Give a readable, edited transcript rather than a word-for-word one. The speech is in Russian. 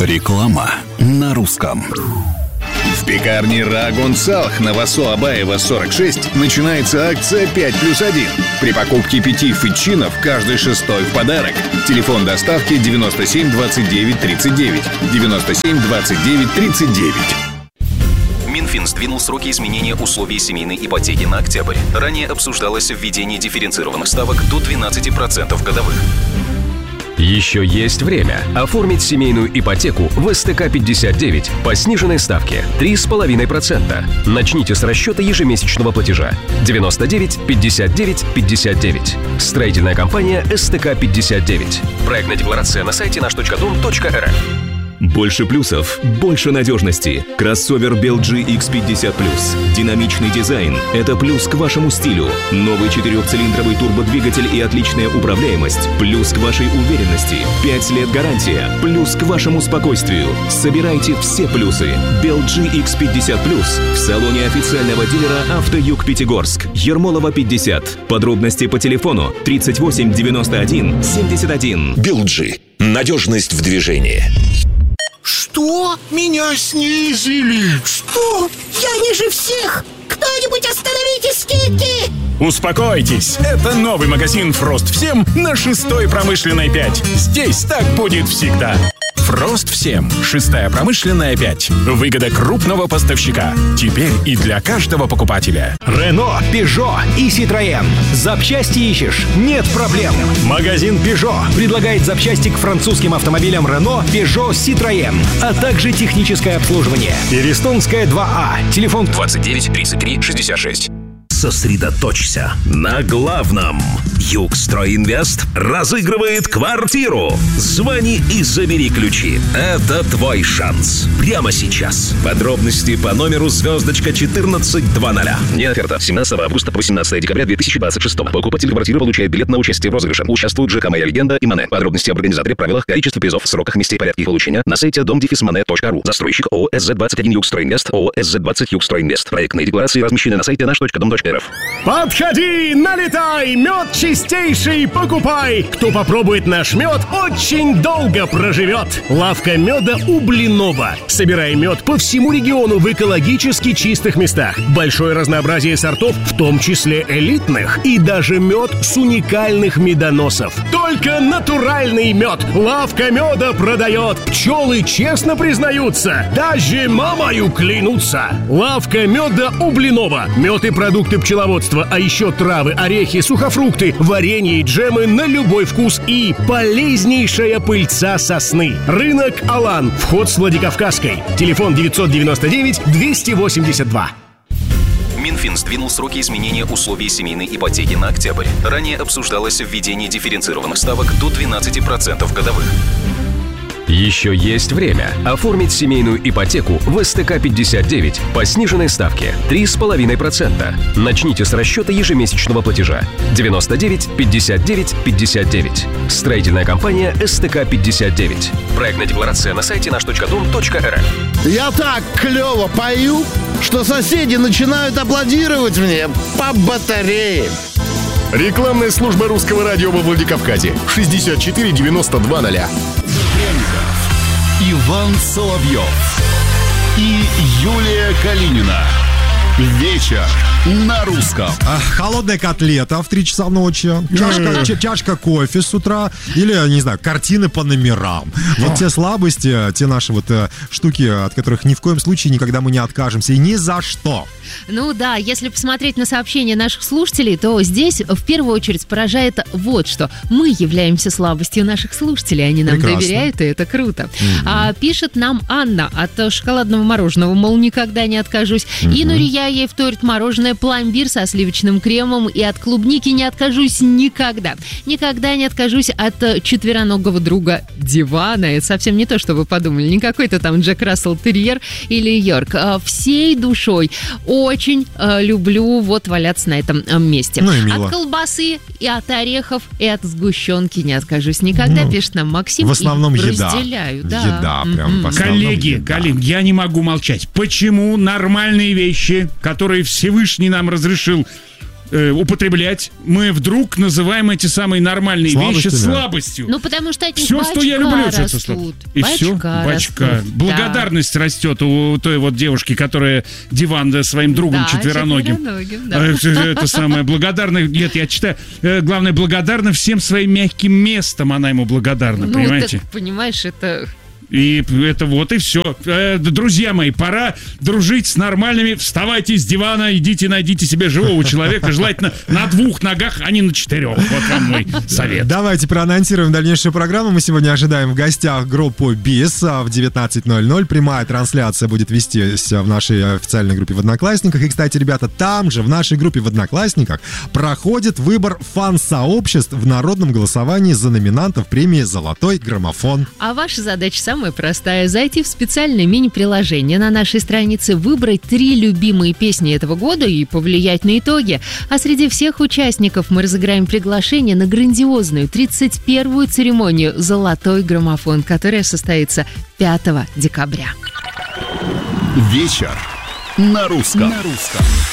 Реклама на русском. В пекарне Рагун Салх на Васо Абаева 46 начинается акция 5+1. При покупке 5 фетчинов каждый шестой в подарок. Телефон доставки 97 29 39. 97 29 39. Минфин сдвинул сроки изменения условий семейной ипотеки на октябрь. Ранее обсуждалось введение дифференцированных ставок до 12% годовых. Еще есть время оформить семейную ипотеку в СТК-59 по сниженной ставке 3,5%. Начните с расчета ежемесячного платежа 99 59 59. Строительная компания СТК-59. Проектная декларация на сайте наш.дом.рф. Больше плюсов, больше надежности. Кроссовер BLG X50+. Динамичный дизайн – это плюс к вашему стилю. Новый 4-цилиндровый турбодвигатель и отличная управляемость – плюс к вашей уверенности. 5 лет гарантия – плюс к вашему спокойствию. Собирайте все плюсы. BLG X50+. В салоне официального дилера «Автоюг Пятигорск». Ермолова, 50. Подробности по телефону 38 91 71. BLG. Надежность в движении. Что? Меня снизили? Что? Я ниже всех! Кто-нибудь остановите скидки! Успокойтесь, это новый магазин «Фрост Всем» на 6-й промышленной 5. Здесь так будет всегда. «Фрост Всем», 6-я промышленная 5. Выгода крупного поставщика. Теперь и для каждого покупателя. Рено, Пежо и Citroën. Запчасти ищешь? Нет проблем. Магазин Пежо предлагает запчасти к французским автомобилям Рено, Пежо, Citroën, а также техническое обслуживание. Перестонская 2А. Телефон 29 33 66. Сосредоточься на главном. Югстройинвест разыгрывает квартиру. Звони и забери ключи. Это твой шанс. Прямо сейчас. Подробности по номеру *1420. Не оферта. 17 августа по 18 декабря 2026. Покупатель квартиры получает билет на участие в розыгрыше. Участвуют ЖК «Моя легенда» и МАНЭ. Подробности об организаторе, правилах, количестве призов, сроках, месте и порядке их получения на сайте dom-mane.ru. Застройщик ООО СЗ-21 Югстройинвест. ООО СЗ-20 Югстройинвест. Проектные декларации размещены на сайте наш.дом.рф. подходи, налетай, мед чистейший покупай. Кто попробует наш мед, очень долго проживет. Лавка меда у Блинова. Собирай мед по всему региону в экологически чистых местах. Большое разнообразие сортов, в том числе элитных. И даже мед с уникальных медоносов. Только натуральный мед. Лавка меда продает. Пчелы честно признаются. Даже мамою клянутся. Лавка меда у Блинова. Мед и продукты пчеловодства, а еще травы, орехи, сухофрукты, варенье и джемы на любой вкус и полезнейшая пыльца сосны. Рынок Алан. Вход с Владикавказской. Телефон 999-282. Минфин сдвинул сроки изменения условий семейной ипотеки на октябрь. Ранее обсуждалось введение дифференцированных ставок до 12% годовых. Еще есть время оформить семейную ипотеку в СТК-59 по сниженной ставке 3,5%. Начните с расчета ежемесячного платежа 99 59 59. Строительная компания СТК-59. Проектная декларация на сайте наш.дом.рф. Я так клево пою, что соседи начинают аплодировать мне по батарее. Рекламная служба русского радио во Владикавказе. 64 92 0. Иван Соловьев и Юлия Калинина. Вечер на русском. Холодная котлета в 3 часа ночи, чашка кофе с утра или, не знаю, картины по номерам. Вот те слабости, те наши вот штуки, от которых ни в коем случае никогда мы не откажемся и ни за что. Ну да, если посмотреть на сообщения наших слушателей, то здесь в первую очередь поражает вот что. Мы являемся слабостью наших слушателей, они нам доверяют, и это круто. Пишет нам Анна от шоколадного мороженого, мол, никогда не откажусь. И Нурия ей вторит: мороженое пломбир со сливочным кремом, и от клубники не откажусь никогда. Никогда не откажусь от четвероногого друга дивана. Это совсем не то, что вы подумали. Не какой-то там Джек Рассел Терьер или Йорк. Всей душой очень люблю вот валяться на этом месте. Ну и мило. От колбасы и от орехов, и от сгущенки не откажусь никогда, пишет нам Максим. В основном еда. Разделяю, да. Еда, прям. Коллеги, я не могу молчать. Почему нормальные вещи, которые Всевышний нам разрешил употреблять, мы вдруг называем эти самые нормальные вещи слабостью. Ну, потому что от них все, что я люблю, растут. И все, бачка. Благодарность растет у той вот девушки, которая диван своим другом четвероногим. Это самое благодарное. Нет, я читаю. Главное, благодарна всем своим мягким местом. Она ему благодарна, понимаете? Так, понимаешь, это... И это вот и все. Друзья мои, пора дружить с нормальными. Вставайте с дивана, идите, найдите себе живого человека, желательно на 2 ногах, а не на 4. Вот вам мой совет. Давайте проанонсируем дальнейшую программу. Мы сегодня ожидаем в гостях группу БИС в 19:00. Прямая трансляция будет вестись в нашей официальной группе в Одноклассниках. И, кстати, ребята, там же, в нашей группе в Одноклассниках, проходит выбор фан-сообществ в народном голосовании за номинантов премии «Золотой граммофон». А ваша задача самая простая: зайти в специальное мини-приложение на нашей странице, выбрать 3 любимые песни этого года и повлиять на итоги. А среди всех участников мы разыграем приглашение на грандиозную 31-ю церемонию «Золотой граммофон», которая состоится 5 декабря. Вечер на русском.